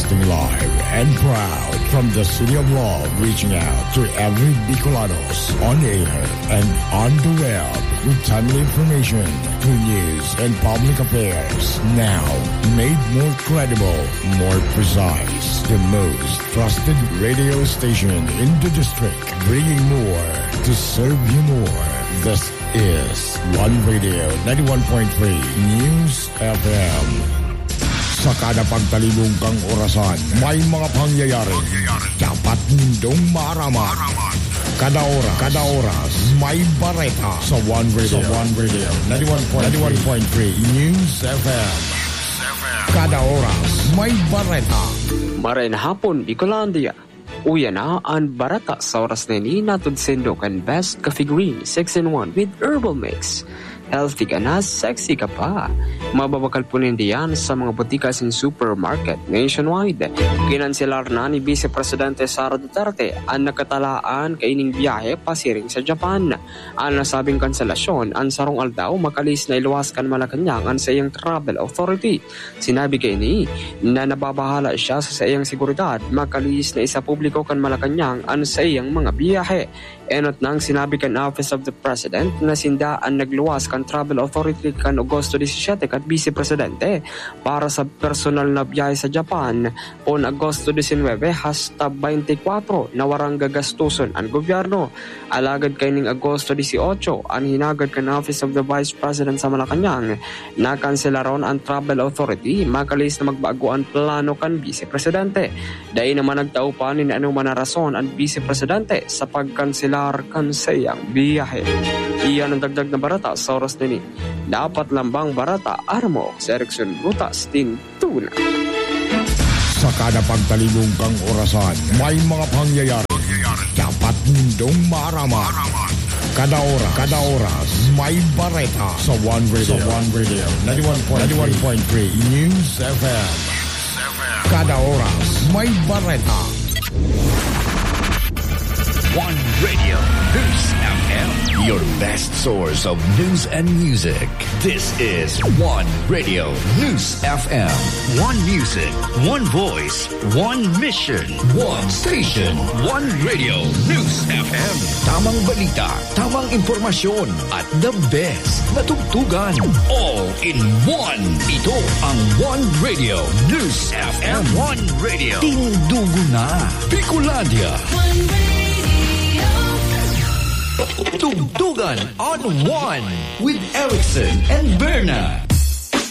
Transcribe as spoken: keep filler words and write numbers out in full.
Broadcasting live and proud from the City of Love, reaching out to every Bicolanos on air and on the web with timely information, good news, and public affairs. Now, made more credible, more precise, the most trusted radio station in the district, bringing more to serve you more. This is One Radio ninety-one point three News F M. Sa kada pagtalibong kang orasan, may mga pangyayari. Dapat nindong maaraman. Kada oras, kada oras, may bareta sa One Radio. Sa One Radio ninety-one point three News F M. Kada oras, may bareta. Maray na hapon, Bicolandia. Uya na ang barata sa oras na ini natod sendo kan Best Coffee Green six in one with herbal mix. Healthy ka na, sexy ka pa. Mababakal po nindiyan sa mga botikas in supermarket nationwide. Kinanselar na ni Vice Presidente Sara Duterte ang nakatalaan kaining biyahe pasiring sa Japan. Ang nasabing kanselasyon, ang sarong aldaw makalis na iluwas kan Malacanang ang sa iyang travel authority. Sinabi kay ni na nababahala siya sa sa iyang seguridad makalis na isa publiko kan Malacanang ang sa iyang mga biyahe. Enot nang sinabi kan Office of the President na sindaan nagluwas kan Travel Authority kan Agosto seventeen kat Vice Presidente para sa personal na biyahe sa Japan on Agosto nineteen hasta twenty-four na warang gagastuson ang gobyerno. Alagad kaining Agosto eighteen ang hinagad kan Office of the Vice President sa Malacanang na kanselaron ang Travel Authority makalis na magbago ang plano kan Vice Presidente. Dahil naman nagtao pa ni anong rason ang Vice Presidente sa pagkanselar kan sayang biyahe. Iyan ang dagdag na barata sa oras nini. Dapat lambang barata armo sa Erickson Butas Tintuna. Sa kada pagtalibong kang orasan, may mga pangyayari. Dapat nindong maaraman. Kada oras, kada oras, may bareta sa One Radio. Sa One Radio ninety-one point three News F M. Kada oras, may bareta. One Radio News F M, your best source of news and music. This is One Radio News F M. One music, one voice, one mission, one station. One Radio News F M. Tamang balita, tamang impormasyon, at the best na tugtugan. All in one. Ito ang One Radio News F M. One Radio. Tindugo na. Bicolandia. One Radio. Tugtugan on One with Erickson and Berna.